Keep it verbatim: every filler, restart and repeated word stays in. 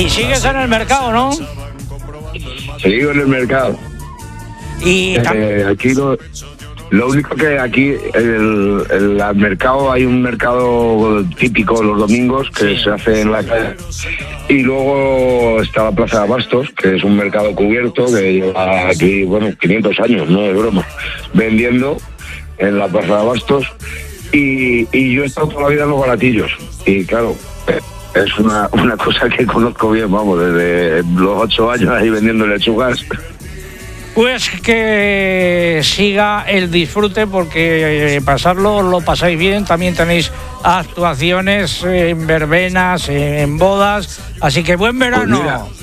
Y sigues en el mercado, ¿no? Sigo en el mercado. Y eh, aquí lo, lo único que aquí el, el, el mercado, hay un mercado típico los domingos que sí. se hace en la calle, y luego está la Plaza de Abastos, que es un mercado cubierto que lleva aquí, bueno, quinientos años, no es broma, vendiendo en la Plaza de Abastos, y, y yo he estado toda la vida en los baratillos, y claro, es una, una cosa que conozco bien, vamos, desde los ocho años ahí vendiendo lechugas. Pues que siga el disfrute, porque pasarlo lo pasáis bien. También tenéis actuaciones en verbenas, en bodas, así que buen verano. Pues mira,